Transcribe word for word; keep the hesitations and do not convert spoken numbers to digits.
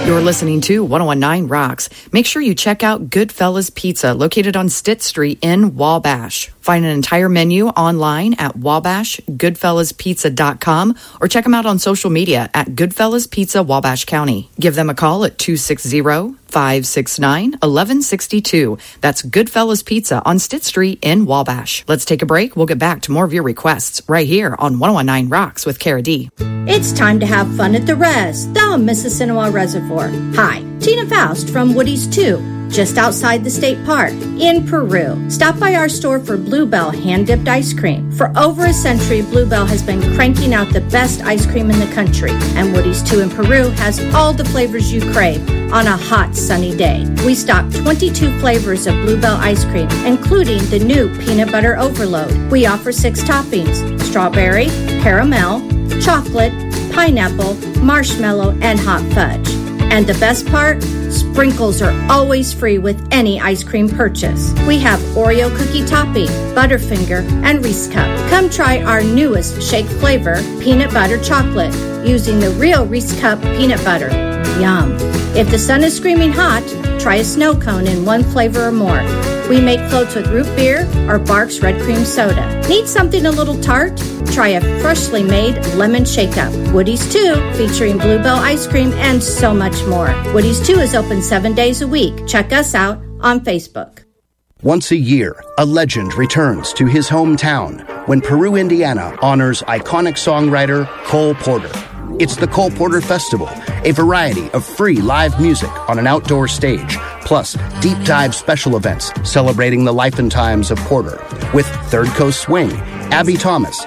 You're listening to one oh one nine Rocks. Make sure you check out Goodfellas Pizza, located on Stitt Street in Wabash. Find an entire menu online at wabash goodfellas pizza dot com or check them out on social media at Goodfellas Pizza Wabash County. Give them a call at two six zero, five six nine, one one six two. That's Goodfellas Pizza on Stitt Street in Wabash. Let's take a break. We'll get back to more of your requests right here on one oh one nine Rocks with Cara D. It's time to have fun at the Res, the Mississinawa Reservoir. Hi, Tina Faust from Woody's two, just outside the state park in Peru. Stop by our store for Bluebell hand-dipped ice cream. For over a century, Bluebell has been cranking out the best ice cream in the country, and Woody's two in Peru has all the flavors you crave on a hot, sunny day. We stock twenty-two flavors of Bluebell ice cream, including the new Peanut Butter Overload. We offer six toppings: strawberry, caramel, chocolate, pineapple, marshmallow, and hot fudge. And the best part? Sprinkles are always free with any ice cream purchase. We have Oreo cookie topping, Butterfinger, and Reese Cup. Come try our newest shake flavor, peanut butter chocolate, using the real Reese Cup peanut butter. Yum. If the sun is screaming hot, try a snow cone in one flavor or more. We make floats with root beer or Barks Red Cream Soda. Need something a little tart? Try a freshly made lemon shake-up. Woody's two, featuring Bluebell ice cream and so much more. Woody's two is open seven days a week. Check us out on Facebook. Once a year, a legend returns to his hometown when Peru, Indiana honors iconic songwriter Cole Porter. It's the Cole Porter Festival, a variety of free live music on an outdoor stage, plus deep dive special events celebrating the life and times of Porter with Third Coast Swing, Abby Thomas,